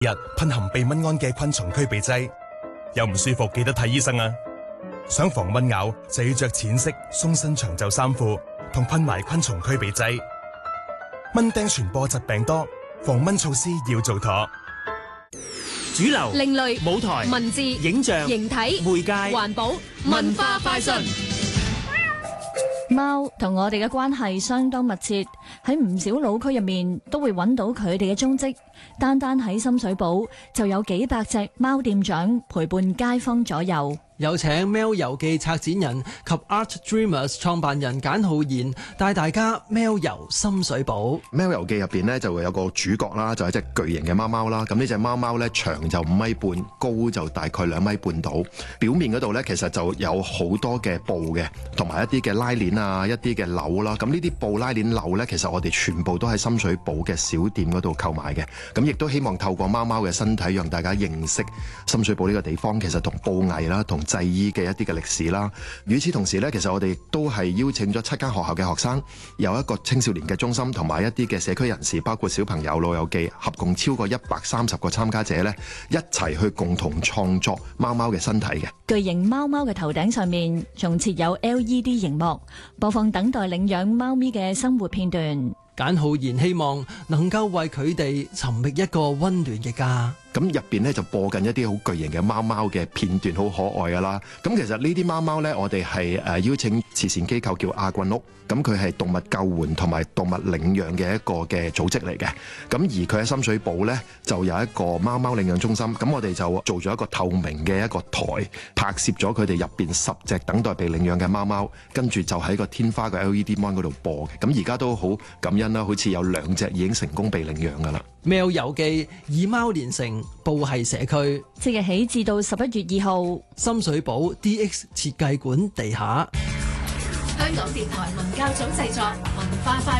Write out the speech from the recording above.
日噴含避蚊胺嘅昆蟲驅避劑，有唔舒服記得睇醫生啊！想防蚊咬就要着淺色鬆身長袖衫褲，同噴埋昆蟲驅避劑。蚊叮傳播疾病多，防蚊措施要做妥。 主流、 另類、 舞台、 文字、 影像、 形體、 媒介、 環保、文化快訊。 貓同我哋嘅關係相當密切，喺唔少老區入面都會揾到佢哋嘅蹤跡。單單喺深水埗就有幾百隻貓店長陪伴街坊左右。 有請喵遊記策展人及 Art Dreamers 創辦人簡浩然帶大家喵遊深水埗。 喵遊記入邊呢就會有個主角啦，就係隻巨型嘅貓貓啦。咁呢隻貓貓呢長就5米半，高就大概2米半到。表面嗰度呢其實就有好多嘅布嘅，同埋一啲嘅拉鏈啊，一啲嘅鈕啦。咁呢啲布拉鏈鈕呢，其實我哋全部都喺深水埗嘅小店嗰度購買嘅。咁亦都希望透過貓貓嘅身體，讓大家認識深水埗呢個地方，其實同布藝啦，同製衣嘅一啲嘅歷史啦。與此同時呢，其實我哋都係邀請咗7間學校嘅學生，有一個青少年嘅中心，同埋一啲嘅社區人士，包括小朋友、老友記，合共超過130個參加者呢，一齊去共同創作貓貓嘅身體嘅。 巨型貓貓嘅頭頂上面仲設有 LED 熒幕，播放等待領養貓咪嘅生活片段。 簡浩然希望能夠為佢哋尋覓一個溫暖嘅家。 咁入邊咧就播緊一啲好巨型嘅貓貓嘅片段，好可愛噶啦。咁其實呢啲貓貓呢，我哋係邀請慈善機構叫亞棍屋，咁佢係動物救援同埋動物領養嘅一個嘅組織嚟嘅。咁而佢喺深水埗呢，就有一個貓貓領養中心，咁我哋就做咗一個透明嘅一個台，拍攝咗佢哋入邊10隻等待被領養嘅貓貓，跟住就喺個天花嘅 LED mon 嗰度播嘅。咁而家都好感恩啦，好似有2隻已經成功被領養噶啦。 喵遊記以貓連成，報係社區， 即日起至到11月2號， 深水埗 DX 設計館地下。 香港電台文教組製作，文化快